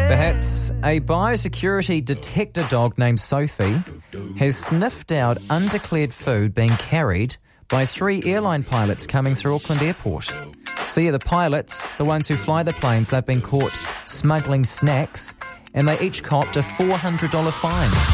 The hits. A biosecurity detector dog named Sophie has sniffed out undeclared food being carried by 3 airline pilots coming through Auckland Airport. So yeah, the pilots, the ones who fly the planes, they've been caught smuggling snacks, and they each copped a $400 fine.